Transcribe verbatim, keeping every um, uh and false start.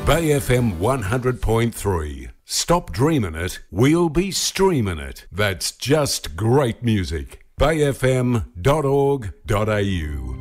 Bay F M one hundred point three. Stop dreaming it, we'll be streaming it. That's just great music. bay f m dot org dot a u